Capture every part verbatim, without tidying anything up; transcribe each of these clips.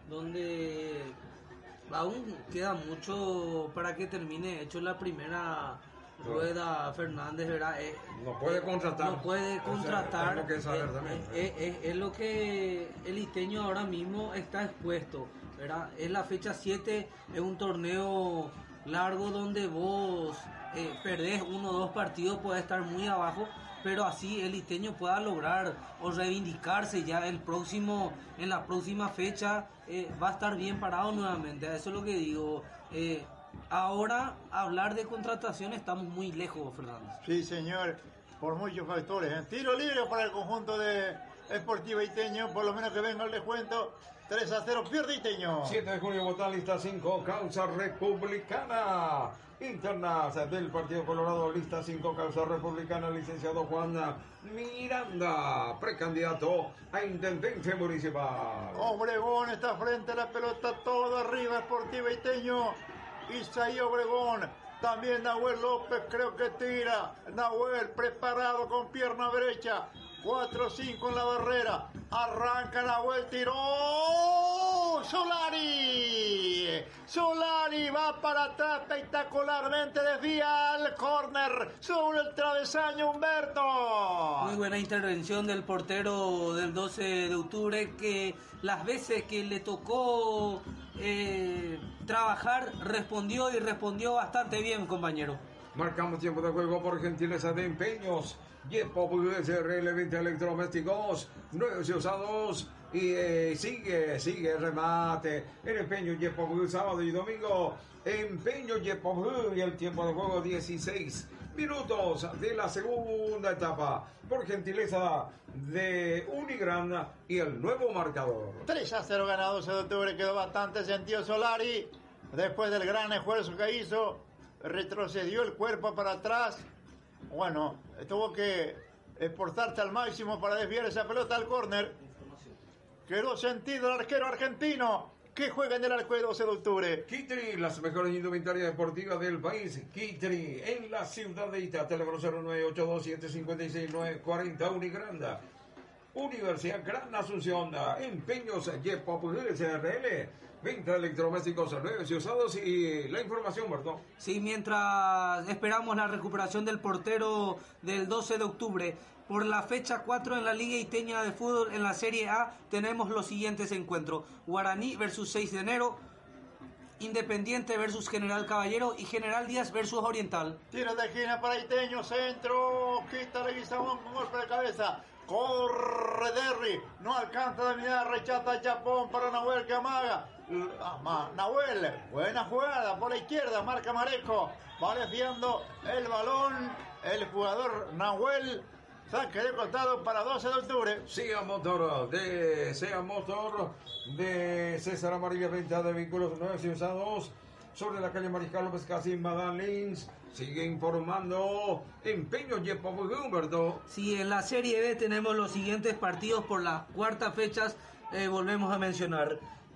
donde aún queda mucho para que termine hecho la primera rueda. Fernández, ¿verdad? Eh, no puede eh, contratar. No puede contratar. O sea, que saber eh, también. eh, eh, es lo que el Isteño ahora mismo está expuesto, ¿verdad? Es la fecha siete, es un torneo largo donde vos eh, perdés uno o dos partidos, puede estar muy abajo, pero así el Isteño pueda lograr o reivindicarse ya el próximo, en la próxima fecha eh, va a estar bien parado nuevamente. Eso es lo que digo. Eh, ahora hablar de contratación estamos muy lejos, Fernández. Sí, señor, por muchos factores. En tiro libre para el conjunto de Sportivo Isteño, por lo menos que venga el descuento. tres a cero, pierde Isteño. siete de junio, votar lista cinco, Causa Republicana. Internas del Partido Colorado, lista cinco, Causa Republicana, licenciado Juan Miranda, precandidato a Intendente Municipal. Obregón está frente a la pelota, todo arriba, Sportivo Isteño. Isaí Obregón, también Nahuel López creo que tira. Nahuel preparado con pierna derecha. cuatro cinco en la barrera. Arranca Nahuel, tiró. Solari. Solari va para atrás espectacularmente. Desvía al córner sobre el travesaño Humberto. Muy buena intervención del portero del doce de octubre, que las veces que le tocó eh, trabajar respondió y respondió bastante bien, compañero. Marcamos tiempo de juego por gentileza de Empeños Yepop S R L, veinte electrodomésticos nuevos y usados. Y eh, sigue, sigue el remate en Empeño Yepop, sábado y domingo. Empeño Yepop, y el tiempo de juego dieciséis minutos de la segunda etapa por gentileza de Unigran y el nuevo marcador. tres a cero ganado doce de octubre, quedó bastante sentido Solari después del gran esfuerzo que hizo. Retrocedió el cuerpo para atrás. Bueno, tuvo que esforzarse al máximo para desviar esa pelota al córner. Quedó sentido el arquero argentino que juega en el arco de doce de octubre. Kitri, las mejores indumentarias deportivas del país. Kitri, en la ciudad de Ita. Teléfono cero nueve ocho dos siete cinco seis nueve cuatro cero. Unigranda. Universidad Gran Asunción. Empeños Yepop S R L. Venta de electrodomésticos nuevos y usados. Y la información, ¿verdad? Sí, mientras esperamos la recuperación del portero del doce de octubre, por la fecha cuatro en la Liga Iteña de Fútbol, en la Serie A, tenemos los siguientes encuentros: Guaraní versus seis de enero, Independiente versus General Caballero y General Díaz versus Oriental. Tiro de esquina para Iteño, centro, quita Leguizamón con golpe de cabeza. Corre Derry, no alcanza a mirar, rechata Chapón para Nahuel que amaga. Ah, Nahuel, buena jugada por la izquierda, marca Mareco, va desviando el balón, el jugador Nahuel, saque de costado para doce de octubre. Sea Motor de Sea Motor de César Amarilla, venta de vehículos nuevos y usados sobre la calle Mariscal López Casín, Madalins. Sigue informando Empeño Yepop, Humberto. Sí, en la Serie B tenemos los siguientes partidos por las cuartas fechas. Eh, volvemos a mencionar: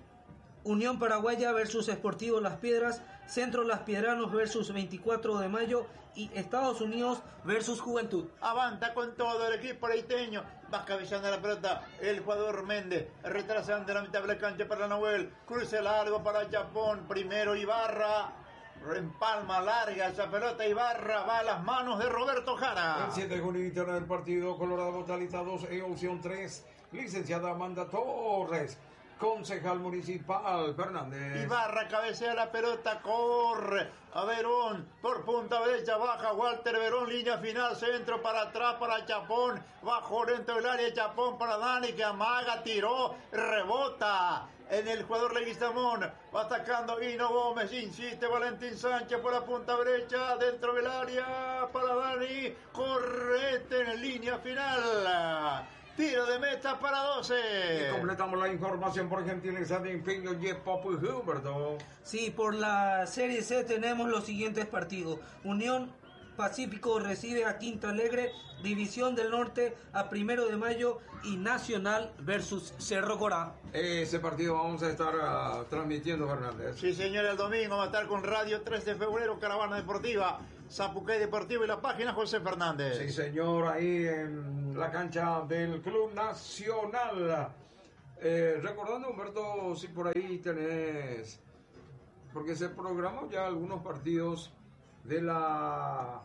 Unión Paraguaya versus Sportivo Las Piedras, Centro Las Piedranos versus veinticuatro de mayo y Estados Unidos versus Juventud. Avanza con todo el equipo leiteño, va cabeceando la pelota el jugador Méndez, retrasando la mitad de la cancha para Nahuel, cruce largo para Chapón, primero Ibarra, empalma larga esa pelota, Ibarra va a las manos de Roberto Jara. El siete de junio, interna del partido, Colorado Botalista dos e opción tres, licenciada Amanda Torres. Concejal municipal Fernández. Ibarra cabecea la pelota, corre a Verón por punta derecha, baja Walter Verón, línea final, centro para atrás para Chapón, bajo dentro del área Chapón para Dani que amaga, tiró, rebota en el jugador Leguizamón, va atacando Hino Gómez, insiste Valentín Sánchez por la punta derecha, dentro del área para Dani, correte en línea final. Tiro de meta para doce. Y completamos la información por gentileza de Empeño Yepop, Humberto. Sí, por la Serie C tenemos los siguientes partidos: Unión Pacífico recibe a Quinta Alegre, División del Norte a Primero de Mayo y Nacional versus Cerro Corá. Ese partido vamos a estar uh, transmitiendo, Fernández. Sí, señor, el domingo va a estar con Radio tres de febrero, Caravana Deportiva, Zapucay Deportivo y la página José Fernández. Sí, señor, ahí en la cancha del Club Nacional. Eh, recordando, Humberto, si por ahí tenés, porque se programan ya algunos partidos de la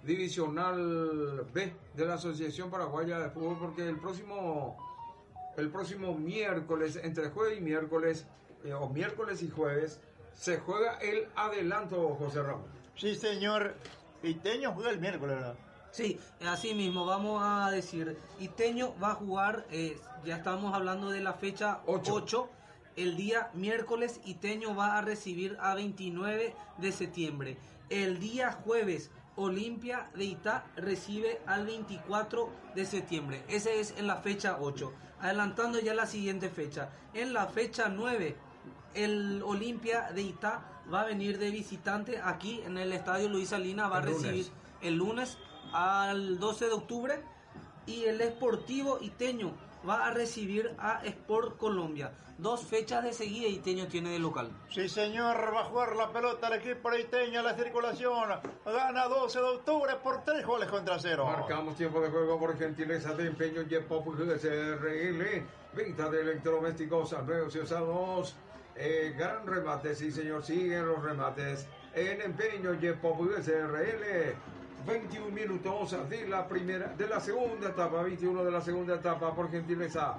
Divisional B de la Asociación Paraguaya de Fútbol, porque el próximo, el próximo miércoles, entre jueves y miércoles, eh, o miércoles y jueves, se juega el adelanto, José Ramón. Sí, señor. Iteño juega el miércoles, ¿verdad? Sí, así mismo, vamos a decir, Iteño va a jugar, eh, ya estamos hablando de la fecha ocho, el día miércoles Iteño va a recibir a veintinueve de septiembre, el día jueves Olimpia de Itá recibe al veinticuatro de septiembre, ese es en la fecha ocho, adelantando ya la siguiente fecha, en la fecha nueve, el Olimpia de Itá va a venir de visitante aquí en el estadio Luis Salinas, va a recibir el lunes al doce de octubre, y el Sportivo Iteño va a recibir a Sport Colombia. Dos fechas de seguida Iteño tiene de local. Sí, señor, va a jugar la pelota el equipo de Iteño en la circulación. Gana doce de octubre por tres goles contra cero. Marcamos tiempo de juego por gentileza de Empeño Yepop G S R L. Venta de electrodomésticos a nuevos y usados. Eh, gran remate, sí señor, siguen los remates en Empeño Yepop G S R L. veintiún minutos de la primera, de la segunda etapa, veintiuno de la segunda etapa por gentileza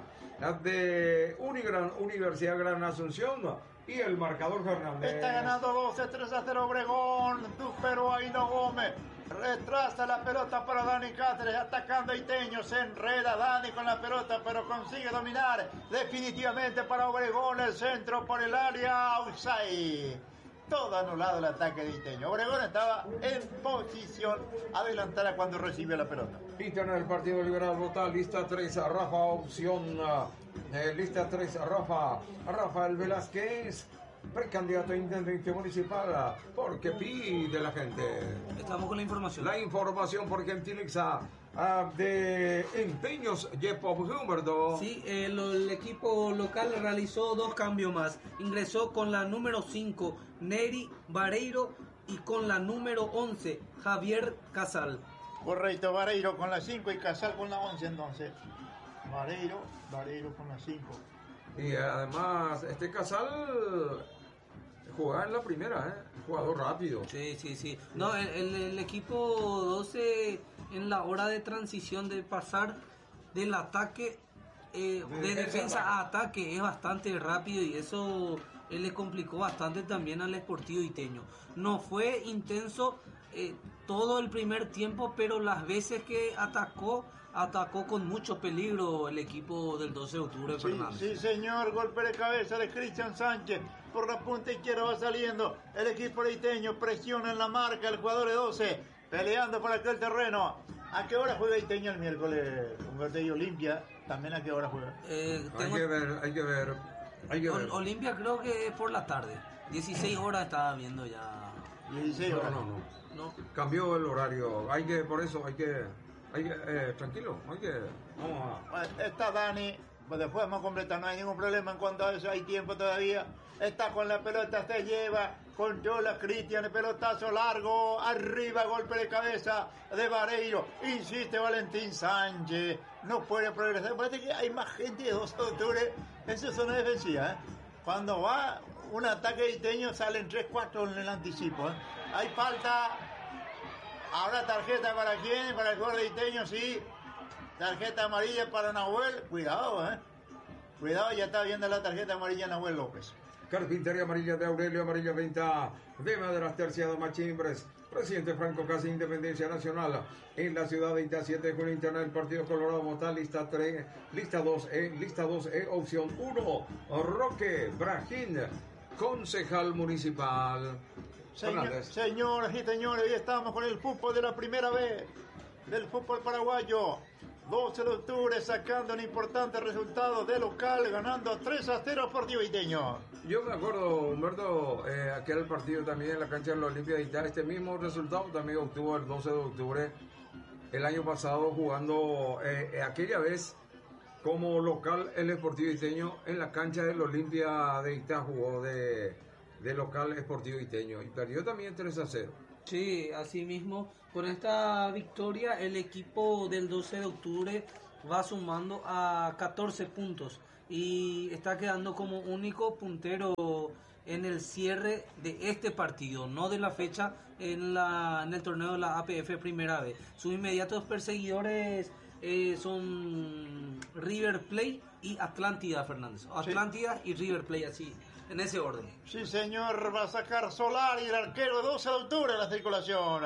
de Unigran, Universidad Gran Asunción, y el marcador Fernández. Está ganando doce, tres a cero Obregón, pero Aino Gómez retrasa la pelota para Dani Cáceres, atacando a Iteño, se enreda Dani con la pelota, pero consigue dominar definitivamente para Obregón, el centro por el área, outside. Todo anulado el ataque de Iteño. Obregón estaba en posición adelantada cuando recibió la pelota. Interna del Partido Liberal vota lista tres, Rafa, opción eh, lista tres, Rafa, Rafael Velázquez, precandidato a intendente municipal, porque pide la gente. Estamos con la información. La información por gentileza uh, de Empeños Yepop Humberto. Sí, el, el equipo local realizó dos cambios más. Ingresó con la número cinco, Neri Vareiro, y con la número once, Javier Casal. Correcto, Vareiro con la cinco y Casal con la once entonces. Vareiro, Vareiro con la cinco. Y además, este Casal jugaba en la primera, ¿eh? Jugador rápido. Sí, sí, sí. No, el, el, el equipo doce en la hora de transición, de pasar del ataque, eh, de, de defensa a ataque, es bastante rápido, y eso eh, le complicó bastante también al Sportivo Iteño. No fue intenso eh, todo el primer tiempo, pero las veces que atacó, atacó con mucho peligro el equipo del doce de octubre, Sí, Fernández. sí, señor, golpe de cabeza de Cristian Sánchez. Por la punta izquierda va saliendo el equipo de Iteño, presiona en la marca el jugador de doce, peleando por aquel terreno. ¿A qué hora juega Iteño el miércoles? Humberto y Olimpia, ¿también a qué hora juega? Eh, Hay tengo- que ver, hay que ver, hay que ver. Ol- Olimpia creo que es por la tarde. dieciséis horas estaba viendo ya. dieciséis No, horas. no, no. No. Cambió el horario. Hay que, por eso, hay que, hay que, eh, tranquilo, hay que, vamos a. Bueno, está Dani, pues después vamos a completar, no hay ningún problema en cuanto a eso, hay tiempo todavía. Está con la pelota, se lleva, controla Cristian, el pelotazo largo, arriba, golpe de cabeza de Vareiro, insiste Valentín Sánchez, no puede progresar, parece que hay más gente de doce de octubre en su zona defensiva, ¿eh? Cuando va un ataque Iteño salen tres cuatro en el anticipo, ¿eh? Hay falta, ahora tarjeta para quién, para el jugador de Iteño, sí. Tarjeta amarilla para Nahuel. Cuidado, eh. Cuidado, ya está viendo la tarjeta amarilla Nahuel López. Carpintería amarilla de Aurelio, amarilla venta de maderas terciadas Machimbres. Presidente Franco Casi, Independencia Nacional. En la ciudad de Itá, siete de junio, interna del Partido Colorado, vota lista tres, lista dos, E, lista dos, E, opción uno. Roque Brajín, concejal municipal. Señor, Fernández. señoras y señores, hoy estamos con el fútbol de la primera vez del fútbol paraguayo. doce de octubre sacando un importante resultado de local, ganando tres a cero Sportivo Iteño. Yo me acuerdo, Humberto, eh, aquel partido también en la cancha de la Olimpia de Itá, este mismo resultado también obtuvo el doce de octubre el año pasado, jugando eh, aquella vez como local el Sportivo Iteño en la cancha de la Olimpia de Itá, jugó de, de local Sportivo Iteño y perdió también tres a cero. Sí, así mismo, con esta victoria el equipo del doce de octubre va sumando a catorce puntos y está quedando como único puntero en el cierre de este partido, no de la fecha en la en el torneo de la A P F Primera B. Sus inmediatos perseguidores eh, son River Plate y Atlántida, Fernández. Atlántida sí. Y River Plate, así, en ese orden. Sí, señor, va a sacar Solari, el arquero, doce de octubre en la circulación.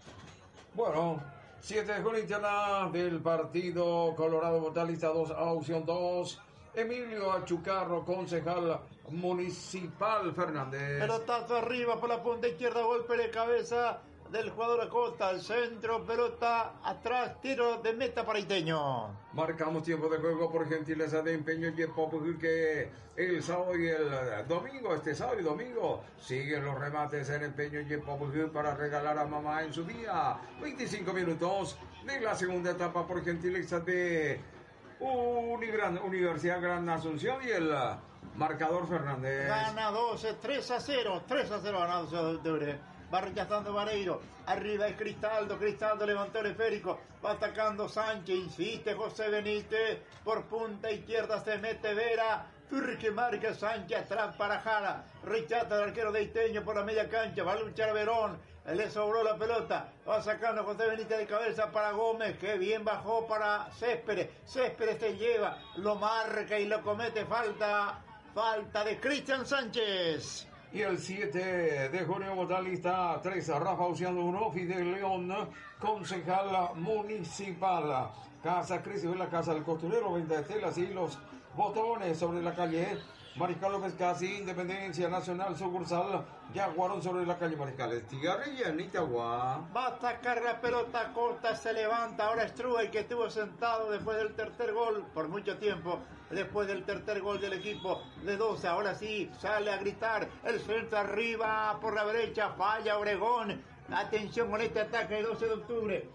Bueno, siete de junio interna del partido Colorado Botalista dos a opción dos. Emilio Achucarro, concejal municipal, Fernández. Pelotazo arriba por la punta izquierda, golpe de cabeza del jugador Acosta, al centro, pelota atrás, tiro de meta para Iteño. Marcamos tiempo de juego por gentileza de Empeño Yepo, que el sábado y el domingo, este sábado y domingo, siguen los remates en Empeño Yepo para regalar a mamá en su día. veinticinco minutos de la segunda etapa por gentileza de Unigran, Universidad Gran Asunción y el marcador Fernández. Gana doce, tres a cero, tres a cero gana doce de octubre. Va rechazando Vareiro, arriba es Cristaldo, Cristaldo levantó el esférico, va atacando Sánchez, insiste José Benítez, por punta izquierda se mete Vera, que marca Sánchez atrás para Jara, rechaza el arquero de Iteño por la media cancha, va a luchar Verón, le sobró la pelota, va sacando José Benítez de cabeza para Gómez, que bien bajó para Céspedes, Céspedes se lleva, lo marca y lo comete, falta, falta de Cristian Sánchez. Y el siete de junio, Botalista tres, Rafa Uciano uno, Fidel León, concejal municipal. Casa Crisis de la Casa del Costurero, venta de telas y los botones sobre la calle Mariscal López Casi, Independencia Nacional, sucursal Yaguarón sobre la calle Mariscal Estigarrilla en Itagua. Va a atacar la pelota corta, se levanta ahora Strubel, que estuvo sentado después del tercer gol por mucho tiempo, después del tercer gol del equipo de doce, ahora sí, sale a gritar, el centro arriba por la derecha, falla Obregón, atención con este ataque de doce de octubre.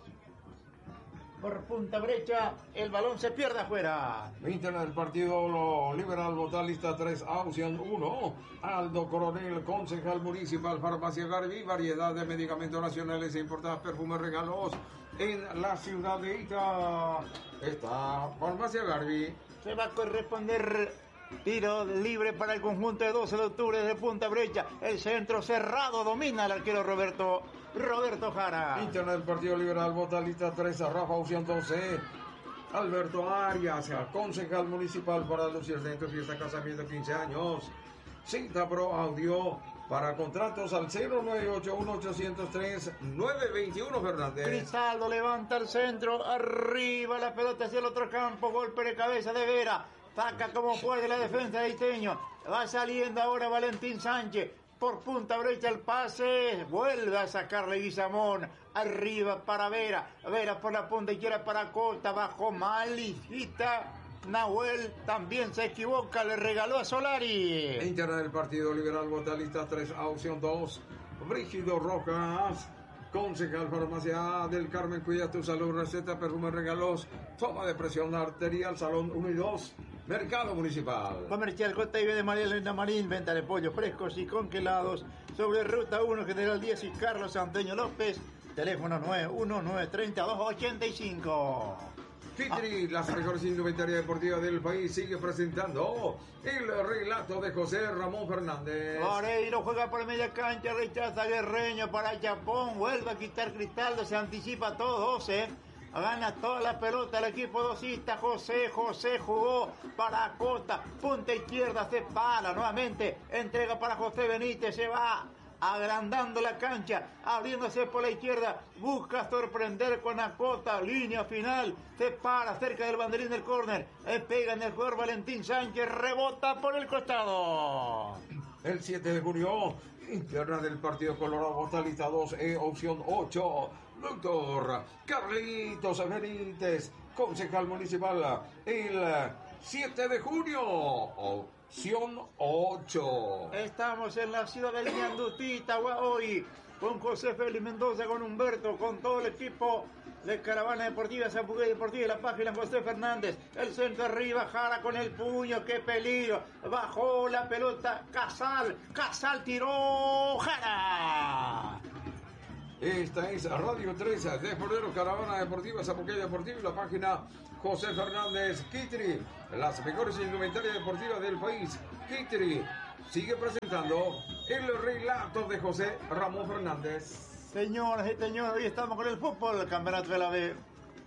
Por punta brecha, el balón se pierde afuera. Interna del partido lo Liberal Botalista tres, opción uno. Aldo Coronel, concejal municipal, Farmacia Garbi, variedad de medicamentos nacionales e importados, perfumes, regalos en la ciudad de Ita. Está Farmacia Garbi. Se va a corresponder tiro libre para el conjunto de doce de octubre desde punta brecha. El centro cerrado domina el arquero Roberto Roberto Jara. Interna del Partido Liberal Botalista tres, Rafa opción doce. Alberto Arias, concejal municipal para Lucía Centro, fiesta casamiento quince años. Cita Pro Audio para contratos al cero nueve ocho uno ocho cero tres nueve dos uno, Fernández. Cristaldo levanta el centro, arriba la pelota hacia el otro campo, golpe de cabeza de Vera. Saca como puede la defensa de Iteño. Va saliendo ahora Valentín Sánchez. Por punta brecha el pase. Vuelve a sacarle Guizamón. Arriba para Vera. Vera por la punta izquierda para Costa. Bajó Malicita. Nahuel también se equivoca. Le regaló a Solari. Interna del Partido Liberal Botalista tres, opción dos. Brígido Rojas, concejal Farmacia del Carmen, cuida tu salud, receta, perfume, regalos, toma de presión arterial, salón uno y dos, Mercado Municipal. Comercial J I B de María Elena Marín, venta de pollos frescos y congelados sobre Ruta uno, General Díaz y Carlos Antonio López, teléfono nueve uno nueve tres dos ocho cinco. Fitri, ah. Las mejores indumentaria deportiva del país, sigue presentando el relato de José Ramón Fernández. Moreiro juega por media cancha, rechaza Guerreño para Chapón, vuelve a quitar Cristaldo, se anticipa todo doce. Gana toda la pelota el equipo dosista. José, José jugó para Acosta. Punta izquierda, se para nuevamente. Entrega para José Benítez. Se va agrandando la cancha, abriéndose por la izquierda. Busca sorprender con Acosta. Línea final. Se para cerca del banderín del córner. Pega en el jugador Valentín Sánchez. Rebota por el costado. El siete de junio, interna del partido Colorado Botalista dos, E, opción ocho. Doctor Carlitos Benítez, concejal municipal, el siete de junio, opción ocho. Estamos en la ciudad de Ñandutita hoy, con José Félix Mendoza, con Humberto, con todo el equipo de Caravana Deportiva, Zapuqué Deportiva y la página José Fernández. El centro arriba, Jara con el puño, qué peligro. Bajó la pelota, Casal, Casal tiró, Jara. Esta es Radio tres de febrero, Caravana Deportiva, Zapoqué Deportivo y la página José Fernández Kitri. Las mejores indumentarias deportivas del país. Kitri sigue presentando el relato de José Ramón Fernández. Señoras y señores, hoy estamos con el fútbol, el campeonato de la B.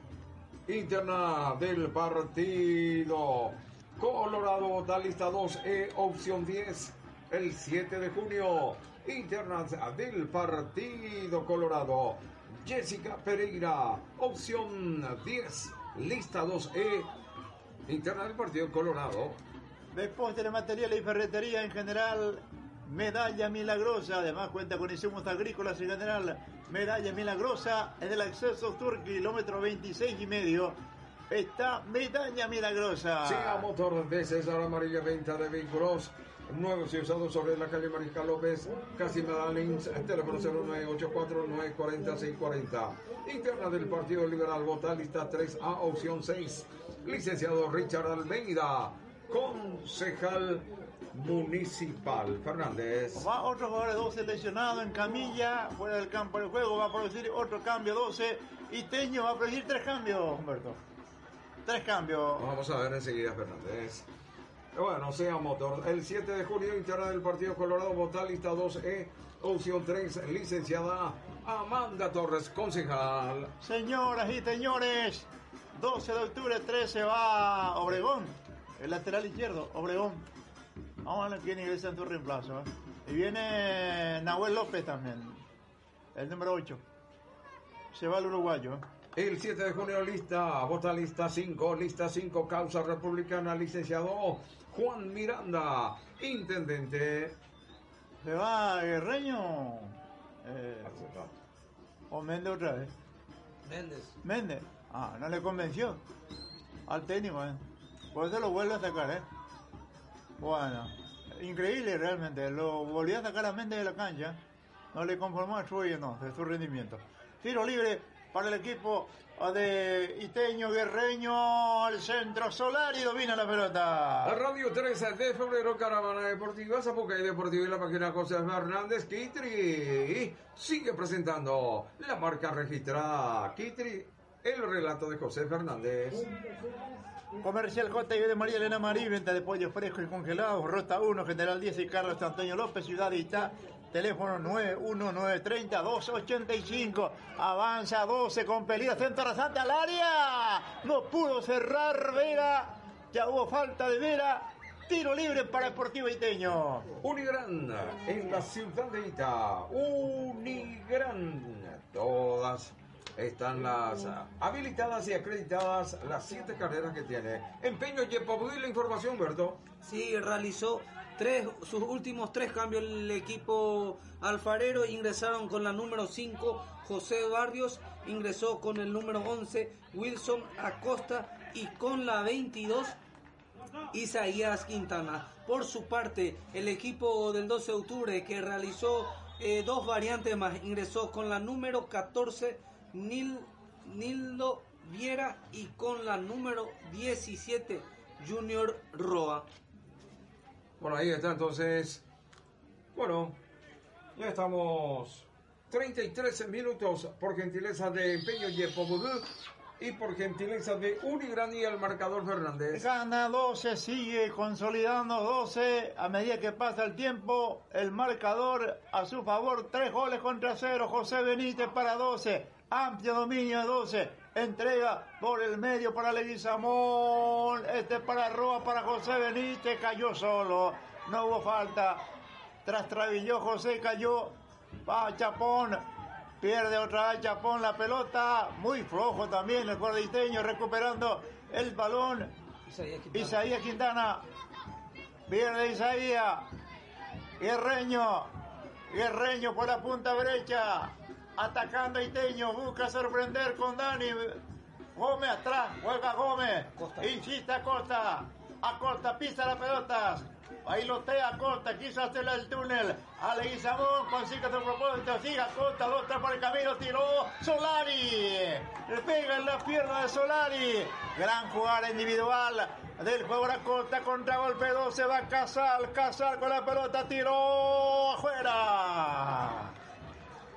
Interna del partido. Colorado Botalista dos E, opción diez, el siete de junio. Internas del partido Colorado. Jessica Pereira, opción diez, lista dos E, interna del partido Colorado. Después de materiales y ferretería en general, medalla milagrosa, además cuenta con insumos agrícolas en general. Medalla milagrosa en el acceso sur, kilómetro veintiséis y medio. Está medalla milagrosa. Sea Motor de César Amarilla, venta de vehículos nuevos y usados sobre la calle Mariscal López, casi Medalins, teléfono cero nueve ocho cuatro nueve cuatro cero seis cuatro cero. Interna del Partido Liberal, Botalista tres A, opción seis. Licenciado Richard Almeida, concejal municipal. Fernández. Va otro jugador de doce lesionado en camilla, fuera del campo de juego. Va a producir otro cambio, doce. Iteño va a producir tres cambios, Humberto. Tres cambios. Vamos a ver enseguida, Fernández. Bueno, sea Motor. El siete de junio, interna del partido Colorado, Botalista dos E, opción tres, licenciada Amanda Torres, concejal. Señoras y señores, doce de octubre, trece va Obregón, el lateral izquierdo, Obregón. Vamos a ver quién ingresa en tu reemplazo. ¿eh? Y viene Nahuel López también, el número ocho. Se va el uruguayo. ¿eh? El siete de junio, lista, Botalista cinco, lista cinco, causa republicana, licenciado Juan Miranda, intendente. Se va Guerreño. Eh, o Méndez otra vez. Méndez. Méndez. Ah, no le convenció al técnico, ¿eh? Por eso lo vuelve a sacar, ¿eh? Bueno, increíble realmente. Lo volvió a sacar a Méndez de la cancha. No le conformó a su, no, de su rendimiento. Tiro libre para el equipo de Iteño, Guerreño al centro, Solari domina la pelota. Radio trece de febrero, Caravana Deportiva, Zapoqué Deportivo y la página José Fernández. Kitri sigue presentando la marca registrada. Kitri, el relato de José Fernández. Comercial J I de María Elena Marí, venta de pollo fresco y congelado, Rota uno, General diez y Carlos Antonio López, Ciudad de Itá. Teléfono nueve uno nueve tres cero dos ocho cinco. Avanza doce con pelida. Centro rasante al área. No pudo cerrar Vera. Ya hubo falta de Vera. Tiro libre para Deportivo Iteño. Unigran en la ciudad de Itá. Unigran. Todas están las habilitadas y acreditadas las siete carreras que tiene. Empeño Yepobuí, la información, Berto. Sí, realizó tres, sus últimos tres cambios el equipo alfarero. Ingresaron con la número cinco José Barrios, ingresó con el número once Wilson Acosta y con la veintidós Isaías Quintana. Por su parte, el equipo del doce de octubre, que realizó eh, dos variantes más, ingresó con la número catorce Nil, Nildo Viera y con la número diecisiete Junior Roa. Bueno, ahí está entonces. Bueno, ya estamos treinta y tres minutos por gentileza de Empeño Yepobuí y por gentileza de Unigran y el marcador Fernández. Gana doce, sigue consolidando doce. A medida que pasa el tiempo, el marcador a su favor, tres goles contra cero. José Benítez para doce. Amplio dominio de doce. Entrega por el medio para Leguizamón. Este para Roa, para José Benítez. Cayó solo. No hubo falta. Tras trabilló José, cayó. Va Chapón. Pierde otra vez Chapón la pelota. Muy flojo también el cuadriteño, recuperando el balón. Isaías Quintana. Isaías Quintana. Pierde Isaías. Guerreño. Guerreño por la punta derecha. Atacando Iteño, busca sorprender con Dani Gómez atrás, juega Gómez, Costa. Insiste Acosta, Acosta pisa las pelotas, bailotea Acosta, quiso hacerle el túnel, a Leguizamón, consigue su propósito, sigue Acosta, dos, tres por el camino, tiró Solari, le pega en la pierna de Solari, gran jugada individual del jugador Acosta, contragolpe doce, va Casal, Casal con la pelota, tiró afuera.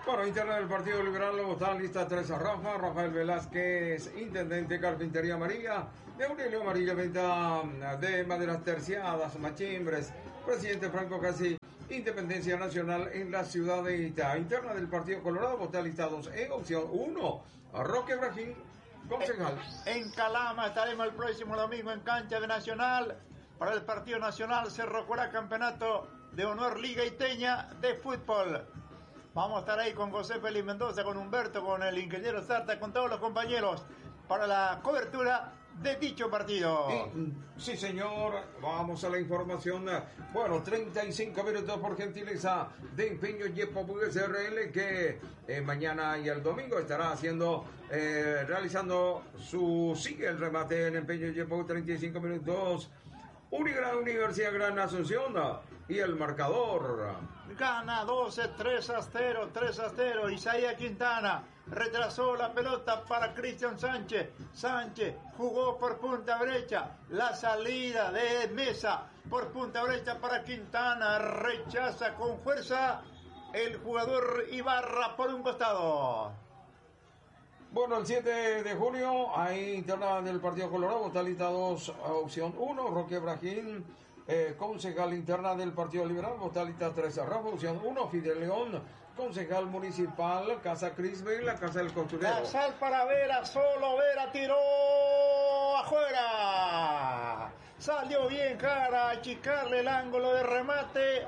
Bueno, interna del Partido Liberal, está lista tres a Rafa, Rafael Velázquez, Intendente Carpintería Amarilla, de Aurelio Amarilla, venta de maderas terciadas, machimbres, Presidente Franco Casi, Independencia Nacional en la ciudad de Itá. Interna del Partido Colorado, vota listados en opción uno, Roque Brajín, concejal. En Calama estaremos el próximo domingo en cancha de Nacional para el Partido Nacional Cerro Corá, campeonato de honor Liga Iteña de fútbol. Vamos a estar ahí con José Félix Mendoza, con Humberto, con el ingeniero Sarta, con todos los compañeros para la cobertura de dicho partido. Y, sí, señor, vamos a la información. Bueno, treinta y cinco minutos por gentileza de Empeño Yepo S R L, que eh, mañana y el domingo estará haciendo, eh, realizando su, sigue el remate en Empeño Yepo, treinta y cinco minutos. Unigran Universidad Gran Asunción y el marcador. Gana doce, tres a cero, tres a cero. Isaías Quintana retrasó la pelota para Cristian Sánchez. Sánchez jugó por punta derecha. La salida de Mesa por punta derecha para Quintana. Rechaza con fuerza el jugador Ibarra por un costado. Bueno, el siete de junio, ahí interna del Partido Colorado, está lista dos, opción uno, Roque Brajín, eh, concejal interna del Partido Liberal, está lista tres, Rafa, opción uno, Fidel León, concejal municipal, Casa Crisbe, la Casa del Costurero. Casal para Vera, solo Vera tiró afuera. Salió bien cara, achicarle el ángulo de remate,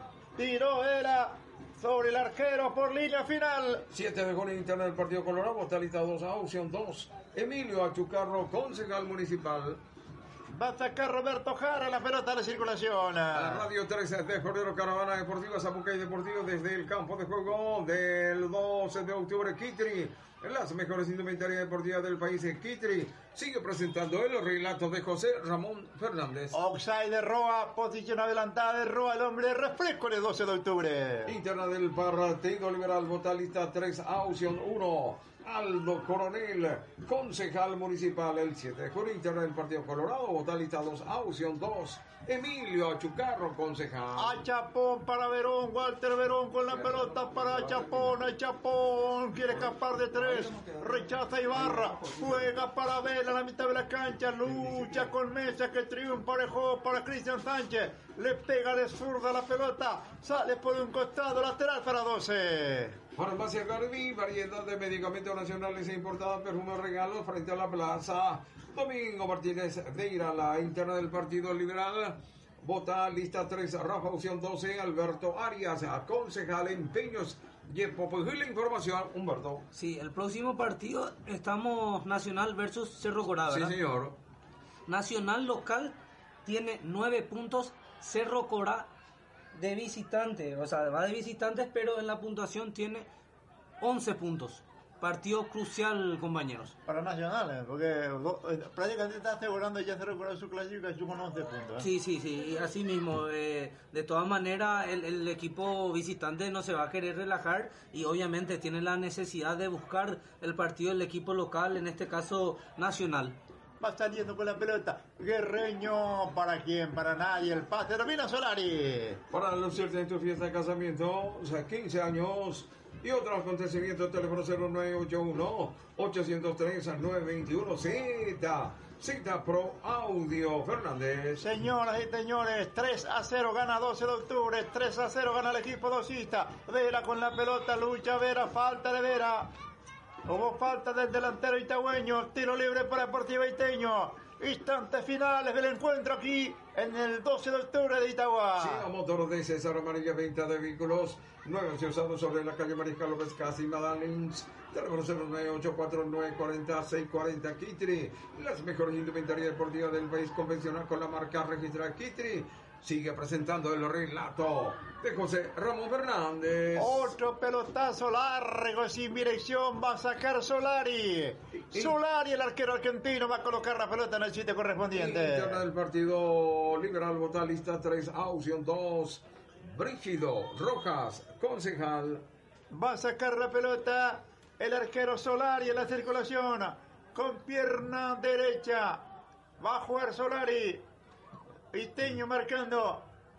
tiró Vera sobre el arquero por línea final. siete de junio, interna del Partido Colorado, está lista dos A, opción dos, Emilio Achucarro, concejal municipal. Va a sacar Roberto Jara la pelota de circulación. A la radio trece de febrero, Caravana Deportiva, Zapucay Deportivo, desde el campo de juego del doce de octubre, Kitri. Las mejores indumentarias deportivas del país en Kitri. Sigue presentando el relato de José Ramón Fernández. Offside de Roa, posición adelantada de Roa, el hombre de refresco el doce de octubre. Interna del Partido Liberal, votalista tres A, opción uno. Aldo Coronel, concejal municipal. El siete de junio, interna del Partido Colorado, votalista dos A, opción dos. Emilio Achucarro, concejal. A Chapón para Verón, Walter Verón con la pelota para Chapón, a Chapón, quiere escapar de tres, rechaza Ibarra, juega para Vela a la mitad de la cancha, lucha con Mesa que triunfa, dejó para Cristian Sánchez, le pega de zurda la pelota, sale por un costado lateral para doce. Farmacia Garbi, variedad de medicamentos nacionales e importados, perfumes regalos frente a la plaza. Domingo Martínez de Ira, la interna del Partido Liberal. Vota lista tres, Rafa, opción doce, Alberto Arias, concejal Empeños. Y la información, Humberto. Sí, el próximo partido estamos Nacional versus Cerro Corá, ¿verdad? Sí, señor. Nacional local tiene nueve puntos, Cerro Corá de visitante, o sea, va de visitantes, pero en la puntuación tiene once puntos. Partido crucial, compañeros. Para Nacional, porque prácticamente está asegurando ya Cerro Corá su clasificación con once puntos. ¿eh? Sí, sí, sí, así mismo. Eh, de todas maneras, el, el equipo visitante no se va a querer relajar y obviamente tiene la necesidad de buscar el partido del equipo local, en este caso Nacional. Va saliendo con la pelota. Guerreño, ¿para quién? Para nadie. El pase termina Solari. Para lucirte en tu fiesta de casamiento, o sea, quince años y otros acontecimientos, teléfono cero nueve ocho uno, ocho cero tres, nueve dos uno. Z, Z Pro Audio Fernández. Señoras y señores, tres a cero gana doce de octubre, tres a cero gana el equipo dosista. Vera con la pelota, lucha Vera, falta de Vera. Hubo falta del delantero itagüeño, tiro libre para Deportivo Iteño. Instantes finales del encuentro aquí en el doce de octubre de Itagua. Sí, a motor de César Amarilla, venta de vehículos nuevos y usados sobre la calle Mariscal López Casi Madalens. Teléfono cero nueve ocho cuatro nueve cuatro cero seis cuatro cero Kitri. Las mejores indumentarias deportivas del país convencional con la marca registrada Kitri. Sigue presentando el relato de José Ramón Fernández. Otro pelotazo largo sin dirección, va a sacar Solari. Y, Solari, el arquero argentino, va a colocar la pelota en el sitio correspondiente. Interna del Partido Liberal, votalista tres A, opción dos, Brígido Rojas, concejal. Va a sacar la pelota el arquero Solari en la circulación, con pierna derecha. Va a jugar Solari. Iteño marcando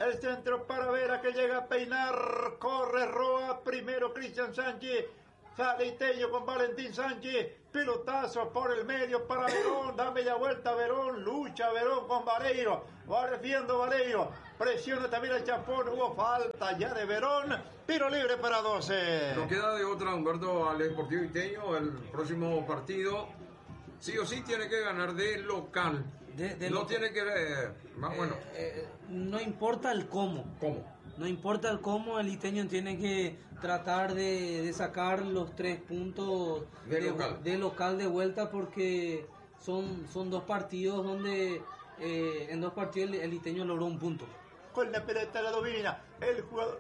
El centro para Vera que llega a peinar. Corre Roa. Primero Cristian Sánchez. Sale Iteño con Valentín Sánchez. Pelotazo por el medio para Verón. Da media vuelta Verón. Lucha Verón con Valeiro. Va defiendo Valeiro. Presiona también el Chapón. Hubo falta ya de Verón. Tiro libre para doce. No queda de otra, Humberto, al Sportivo Iteño. El próximo partido, sí o sí, tiene que ganar de local. De, de no local. tiene que... Eh, más, bueno. Eh, eh, no importa el cómo. ¿Cómo? No importa el cómo, el Iteño tiene que tratar de, de sacar los tres puntos de, de, local. de local de vuelta, porque son, son dos partidos donde eh, en dos partidos el, el Iteño logró un punto. Con la pelota la domina el jugador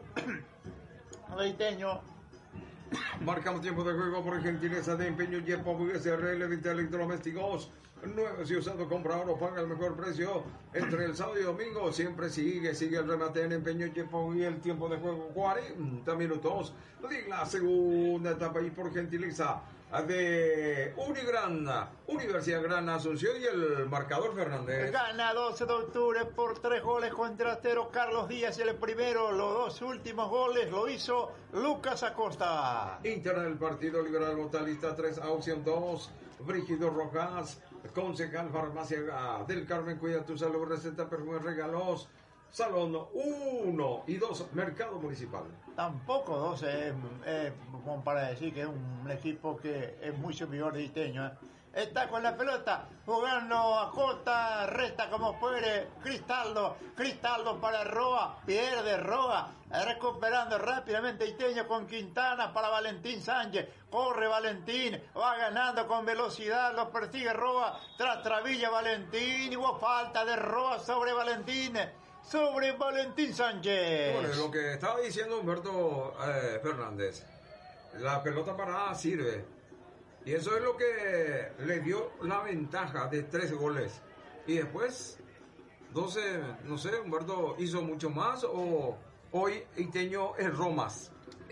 el Iteño. Marcamos tiempo de juego por gentileza de Empeño Yepo S R L veinte electrodomésticos. Nuevos y usados, compra oro, paga el mejor precio entre el sábado y domingo. Siempre sigue, sigue el remate en Empeño Yepo y el tiempo de juego cuarenta minutos de la segunda etapa y por gentileza de Unigran, Universidad Gran Asunción y el marcador Fernández. Gana doce de octubre por tres goles contra cero Carlos Díaz el primero. Los dos últimos goles lo hizo Lucas Acosta. Interna del Partido Liberal Botalista tres, opción dos, Brígido Rojas, concejal Farmacia del Carmen, cuida tu salud, receta, perfumes, regalos. Salón uno y dos, Mercado Municipal. Tampoco dos, eh, eh, como para decir que es un equipo que es muy superior de Iteño. Eh. Está con la pelota, jugando a Cota, resta como puede, Cristaldo, Cristaldo para Roa, pierde Roa, recuperando rápidamente Iteño con Quintana para Valentín Sánchez, corre Valentín, va ganando con velocidad, lo persigue Roa, tras Travilla Valentín, hubo falta de Roa sobre Valentín. Sobre Valentín Sánchez. Bueno, lo que estaba diciendo Humberto eh, Fernández, la pelota parada sirve. Y eso es lo que le dio la ventaja de tres goles. Y después, doce, no sé, Humberto hizo mucho más o hoy Iteño erró más.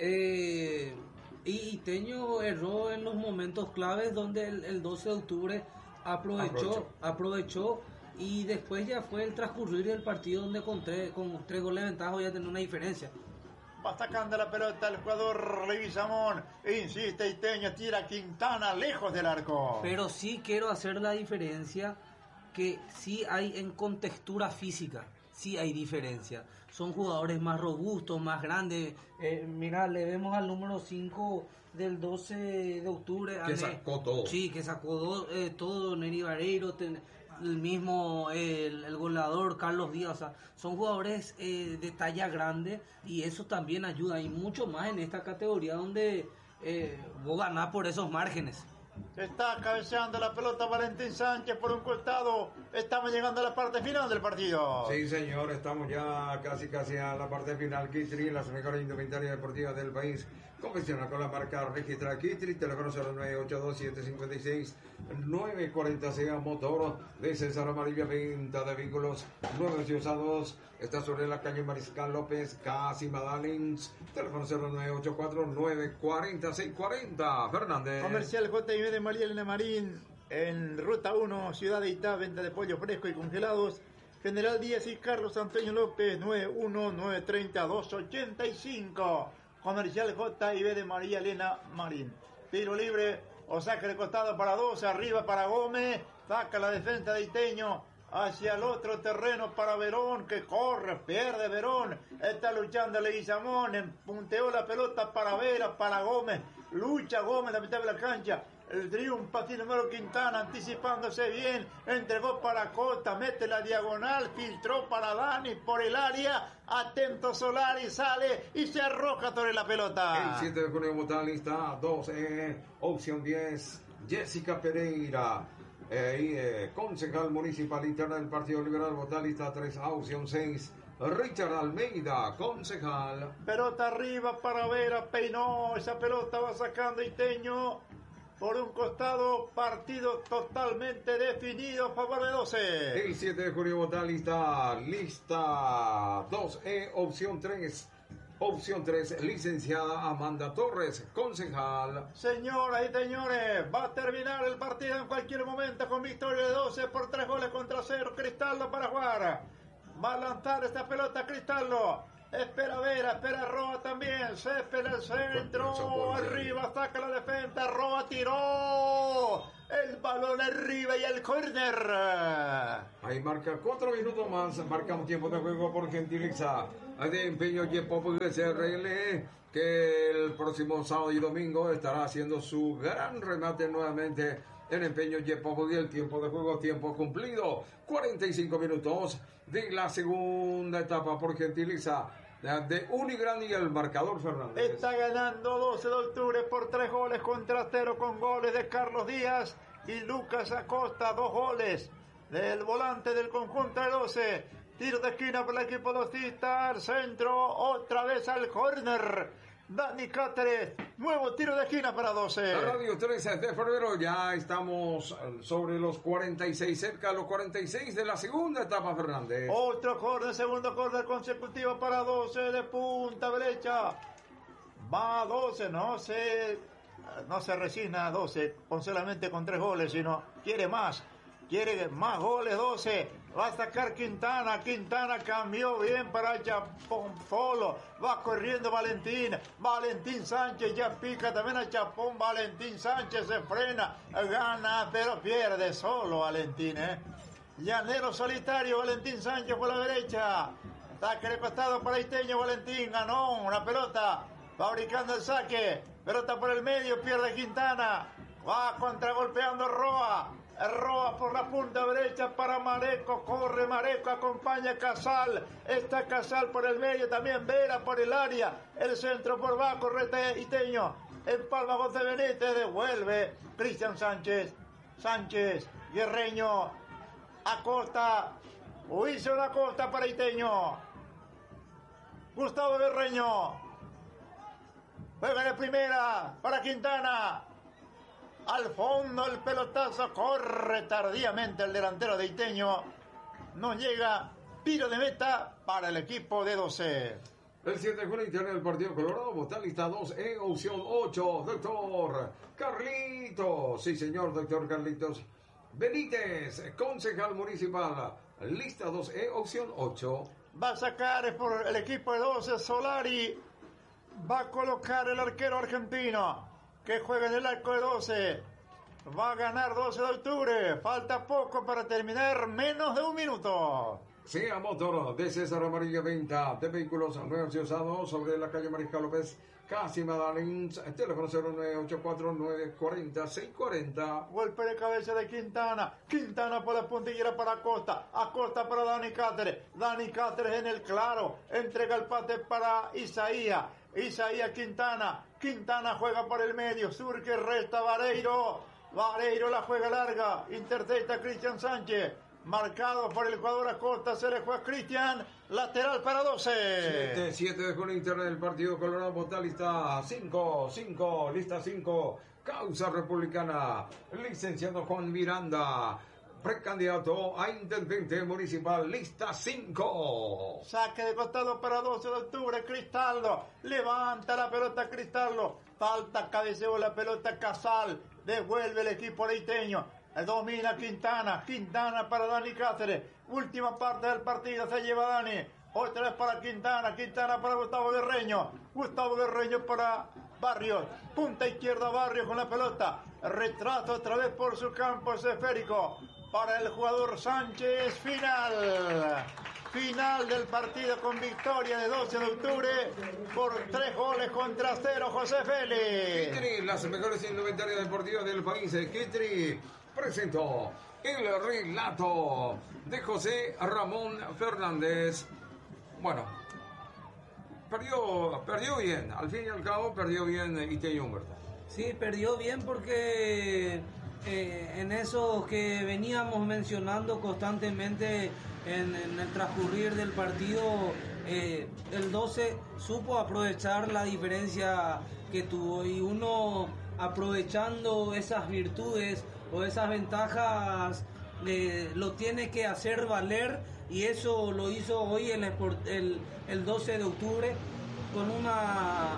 Eh, y Iteño erró en los momentos claves donde el, el doce de octubre aprovechó, aprovechó. aprovechó y después ya fue el transcurrir del partido donde con tres, con tres goles de ventaja ya tenía una diferencia. Va sacando la pelota el jugador Leguizamón, insiste Iteño, tira Quintana lejos del arco. Pero sí quiero hacer la diferencia que sí hay en contextura física, sí hay diferencia. Son jugadores más robustos, más grandes. Eh, mira, le vemos al número cinco del doce de octubre. Que sacó todo. Sí, que sacó do, eh, todo, Neri Vareiro, ten, el mismo, el, el goleador Carlos Díaz. O sea, son jugadores eh, de talla grande y eso también ayuda. Y mucho más en esta categoría donde eh, vos ganás por esos márgenes. Está cabeceando la pelota Valentín Sánchez por un costado. Estamos llegando a la parte final del partido. Sí, señor, estamos ya casi casi a la parte final. Kitri, las mejores indumentarias deportivas del país. Confecciona con la marca registrada Kitri. Teléfono cero nueve ocho dos siete cinco seis nueve cuatro seis. Motor de César Amarilla. Venta de vehículos nuevos y usados. Está sobre la calle Mariscal López, casi Madalens. Teléfono cero nueve ocho cuatro nueve cuatro seis cuatro cero. Fernández. Comercial J I B de María Elena Marín. En Ruta uno, Ciudad de Itá, venta de pollo fresco y congelados. General Díaz y Carlos Antonio López, nueve uno nueve tres cero dos ocho cinco. Comercial J I B de María Elena Marín. Tiro libre, o saca de costado para dos, arriba para Gómez. Saca la defensa de Iteño hacia el otro terreno para Verón, que corre, pierde Verón. Está luchando Leguizamón, empunteó la pelota para Vera, para Gómez. Lucha Gómez a mitad de la cancha. El triunfa aquí número Quintana, anticipándose bien, entregó para Cota, mete la diagonal, filtró para Dani por el área, atento Solari, sale y se arroja sobre la pelota. El siete de junio Botalista, doce, opción diez, Jessica Pereira, eh, eh, concejal municipal interna del Partido Liberal Botalista, tres, opción seis, Richard Almeida, concejal. Pelota arriba para Vera, peinó, esa pelota va sacando Iteño. Por un costado, partido totalmente definido a favor de doce. El siete de junio Botalista, lista dos E, opción tres. Opción tres, licenciada Amanda Torres, concejal. Señoras y señores, va a terminar el partido en cualquier momento con victoria de doce por tres goles contra cero. Cristaldo para jugar. Va a lanzar esta pelota Cristaldo. Espera Vera, espera Roa también. Césped el centro. Arriba saca la defensa. Roa tiró. El balón arriba y el córner. Ahí marca cuatro minutos más. Marca un tiempo de juego por Gentileza de Empeño Yepop S R L, que el próximo sábado y domingo estará haciendo su gran remate nuevamente en Empeño Yepop, y el tiempo de juego, tiempo cumplido. cuarenta y cinco minutos de la segunda etapa por Gentileza de Unigran, y el marcador Fernández. Está ganando doce de octubre por tres goles contra cero, con goles de Carlos Díaz y Lucas Acosta, dos goles del volante del conjunto de doce. Tiro de esquina por el equipo docista, al centro, otra vez al córner. Dani Cáceres, nuevo tiro de esquina para doce. Radio trece de febrero, ya estamos sobre los cuarenta y seis, cerca de los cuarenta y seis de la segunda etapa, Fernández. Otro córner, segundo córner consecutivo para doce de punta derecha. Va a doce, no se, no se resigna a doce con solamente con tres goles, sino quiere más. Quiere más goles, doce. Va a sacar Quintana. Quintana cambió bien para Chapón solo. Va corriendo Valentín. Valentín Sánchez ya pica también a Chapón. Valentín Sánchez se frena. Gana, pero pierde solo Valentín, ¿eh? Llanero solitario. Valentín Sánchez por la derecha. Saque de costado para Isteño. Valentín ganó una pelota. Fabricando el saque. Pelota por el medio. Pierde Quintana. Va contragolpeando Roa. Roa por la punta derecha para Mareco, corre Mareco, acompaña a Casal, está Casal por el medio, también Vera por el área, el centro por bajo, rete Isteño, empalma José Benítez, devuelve Cristian Sánchez, Sánchez, Guerreño, Acosta, Huizo Acosta para Isteño, Gustavo Guerreño, juega de primera para Quintana. Al fondo el pelotazo, corre tardíamente el delantero de Isteño. No llega, tiro de meta para el equipo de doce. El siete de junio interno del partido Colorado, Botalista dos E, opción ocho, doctor Carlitos. Sí, señor, doctor Carlitos Benítez, concejal municipal. Lista dos E, opción ocho. Va a sacar por el equipo de doce Solari. Va a colocar el arquero argentino que juega en el arco de doce. Va a ganar doce de octubre. Falta poco para terminar, menos de un minuto. Sea Motor de César Amarilla, venta de vehículos nuevos y usados sobre la calle Mariscal López, casi Madalens. Teléfono cero nueve ocho cuatro nueve cuatro cero seis cuatro cero. Golpe de cabeza de Quintana. Quintana por la puntillera para Acosta. Acosta para Dani Cáceres. Dani Cáceres en el claro. Entrega el pase para Isaías. Isaías Quintana. Quintana juega por el medio. Surque resta Vareiro. Vareiro la juega larga. Intercepta Cristian Sánchez. Marcado por el jugador Acosta. Se le juega Cristian. Lateral para doce. siete de junio interno del partido Colorado Botal. Lista cinco. cinco. Lista cinco. Causa Republicana. Licenciado Juan Miranda. Precandidato a intendente municipal, lista cinco. Saque de costado para doce de octubre, Cristaldo. Levanta la pelota Cristaldo. Falta, cabeceo la pelota Casal. Devuelve el equipo leiteño. Domina Quintana. Quintana para Dani Cáceres. Última parte del partido se lleva Dani. Otra vez para Quintana. Quintana para Gustavo Guerreño. Gustavo Guerreño para Barrios. Punta izquierda Barrios con la pelota. Retraso otra vez por su campo esférico. Para el jugador Sánchez, final. Final del partido con victoria de doce de octubre por tres goles contra cero, José Félix. Kitri, las mejores indumentarias deportivas del país. Kitri presentó el relato de José Ramón Fernández. Bueno, perdió, perdió bien, al fin y al cabo perdió bien Isteño Humberto. Sí, perdió bien porque eh, en eso que veníamos mencionando constantemente en, en el transcurrir del partido, eh, el doce supo aprovechar la diferencia que tuvo, y uno aprovechando esas virtudes o esas ventajas eh, lo tiene que hacer valer, y eso lo hizo hoy el, el, el doce de octubre con una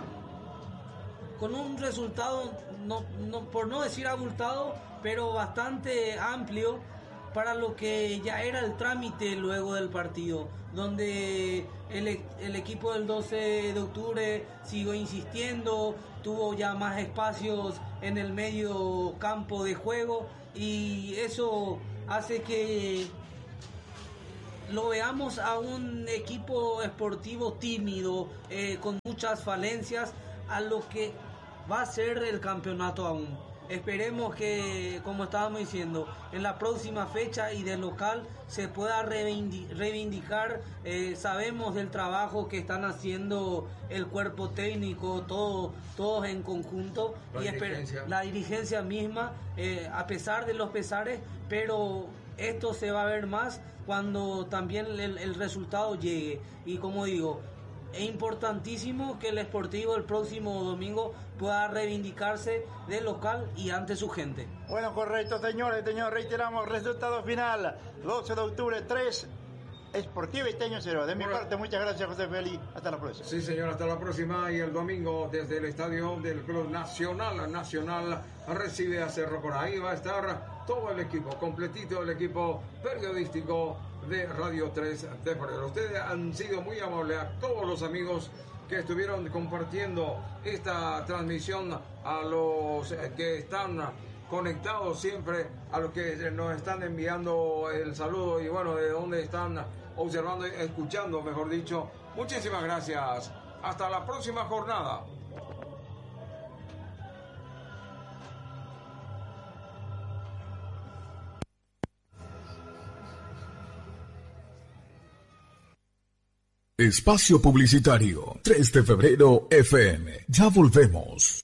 con un resultado, no, no, por no decir abultado, pero bastante amplio, para lo que ya era el trámite luego del partido, donde el, el equipo del doce de octubre siguió insistiendo, tuvo ya más espacios en el medio campo de juego y eso hace que lo veamos a un equipo esportivo tímido, eh, con muchas falencias, a lo que va a ser el campeonato aún. Esperemos que, como estábamos diciendo, en la próxima fecha y de local se pueda reivindicar. Eh, sabemos del trabajo que están haciendo el cuerpo técnico, todo, todos en conjunto, la y dirigencia. la dirigencia misma, eh, a pesar de los pesares, pero esto se va a ver más cuando también el, el resultado llegue. Y como digo, es importantísimo que el Sportivo el próximo domingo pueda reivindicarse de local y ante su gente. Bueno, correcto, señores, señores, reiteramos, resultado final, doce de octubre, tres, Sportivo Esteño cero. De mi bueno, parte, muchas gracias, José Feli, hasta la próxima. Sí, señor, hasta la próxima. Y el domingo, desde el estadio del Club Nacional, Nacional recibe a Cerro Corá. Ahí va a estar todo el equipo, completito el equipo periodístico de Radio tres de Febrero. Ustedes han sido muy amables, a todos los amigos que estuvieron compartiendo esta transmisión, a los que están conectados siempre, a los que nos están enviando el saludo y bueno, de donde están observando, escuchando, mejor dicho. Muchísimas gracias. Hasta la próxima jornada. Espacio publicitario tres de febrero F M. Ya volvemos.